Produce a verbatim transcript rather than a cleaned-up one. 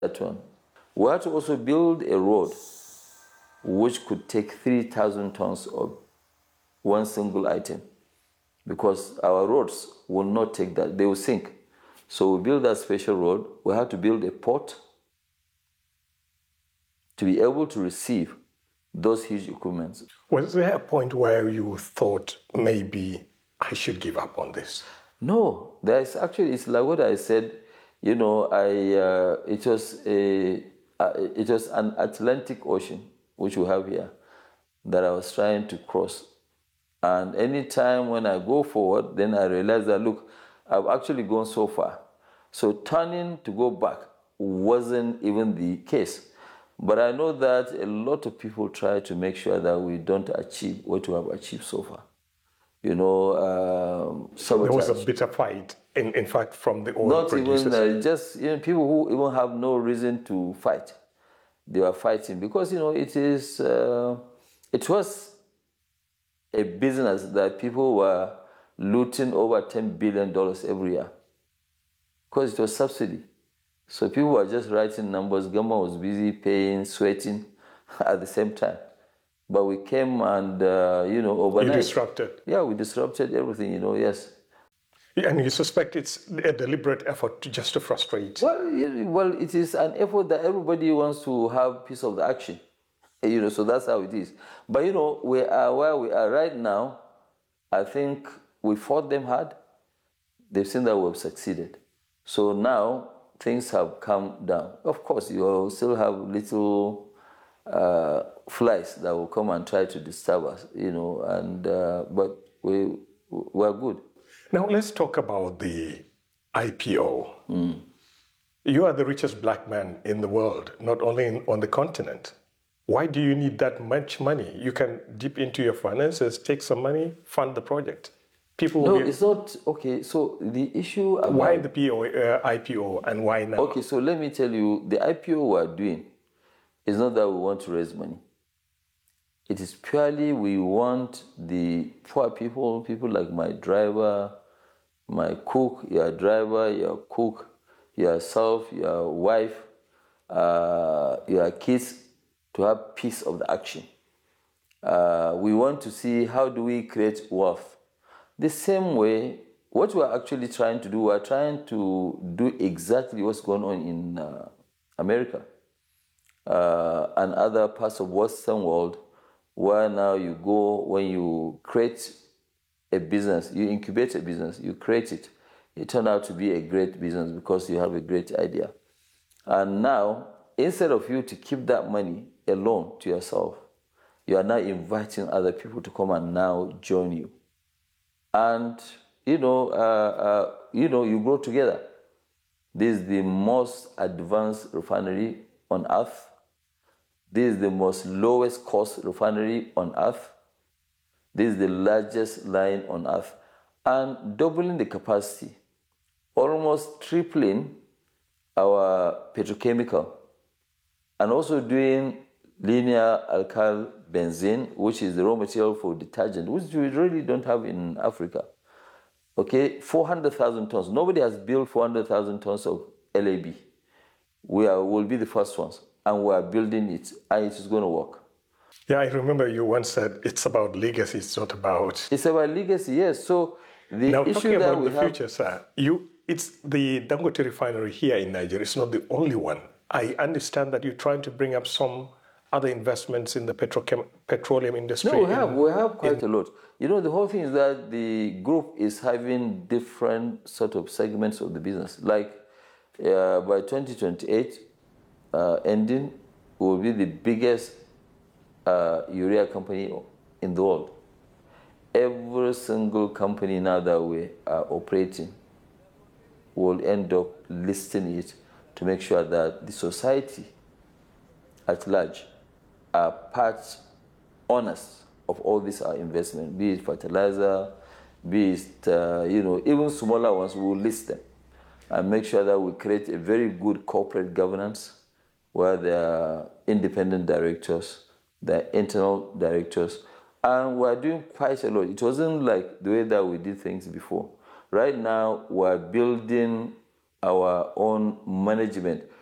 that one. We had to also build a road which could take three thousand tons of one single item, because our roads will not take that, they will sink. So we built that special road. We had to build a port to be able to receive those huge equipments. Was there a point where you thought maybe I should give up on this? No, there's actually, it's like what I said, you know, I uh, it was a uh, it was an Atlantic Ocean, which we have here, that I was trying to cross. And any time when I go forward, then I realize that, look, I've actually gone so far. So turning to go back wasn't even the case. But I know that a lot of people try to make sure that we don't achieve what we have achieved so far. You know, um, sabotage. There was a bitter fight, in, in fact, from the oil Not producers. even, uh, just, you know, people who even have no reason to fight. They were fighting because, you know, it is, uh, it was a business that people were looting over ten billion dollars every year because it was subsidy. So people were just writing numbers. Government was busy paying, sweating at the same time. But we came and, uh, you know, overnight. You disrupted. Yeah, we disrupted everything, you know, yes. And you suspect it's a deliberate effort to just to frustrate? Well, yeah, well, it is an effort that everybody wants to have piece of the action. You know, so that's how it is. But, you know, we are where we are right now. I think we fought them hard. They've seen that we've succeeded. So now things have calmed down. Of course, you will still have little uh, flies that will come and try to disturb us, you know, and uh, but we we're good. Now let's talk about the I P O. Mm. You are the richest black man in the world, not only in, on the continent. Why do you need that much money? You can dip into your finances, take some money, fund the project. People no, will be... it's not, okay, so the issue about... Why the P O, uh, I P O and why now? Okay, so let me tell you, the I P O we are doing is not that we want to raise money. It is purely we want the poor people, people like my driver, my cook, your driver, your cook, yourself, your wife, uh, your kids, to have piece of the action. Uh, we want to see how do we create wealth. The same way, what we're actually trying to do, we're trying to do exactly what's going on in uh, America uh, and other parts of Western world, where now you go, when you create a business, you incubate a business, you create it, it turned out to be a great business because you have a great idea. And now, instead of you to keep that money alone to yourself, you are now inviting other people to come and now join you. And, you know, uh, uh, you know, you grow together. This is the most advanced refinery on earth. This is the most lowest cost refinery on earth. This is the largest line on earth. And doubling the capacity, almost tripling our petrochemical, and also doing linear alkyl benzene, which is the raw material for detergent, which we really don't have in Africa. Okay, four hundred thousand tons. Nobody has built four hundred thousand tons of L A B. We are, will be the first ones, and we are building it, and it is going to work. Yeah, I remember you once said it's about legacy, it's not about... It's about legacy, yes. So the now, issue talking that about we the have... future, sir, you, it's the Dangote refinery here in Nigeria. It's not the only one. I understand that you're trying to bring up some other investments in the petrochem- petroleum industry. No, we have. In, we have quite in, a lot. You know, the whole thing is that the group is having different sort of segments of the business. Like uh, by twenty twenty-eight, uh, ending, we will be the biggest uh, urea company in the world. Every single company now that we are operating will end up listing it to make sure that the society at large are part owners of all these our investment, be it fertilizer, be it, uh, you know, even smaller ones, we will list them and make sure that we create a very good corporate governance where there are independent directors, there are internal directors, and we're doing quite a lot. It wasn't like the way that we did things before. Right now, we're building our own management.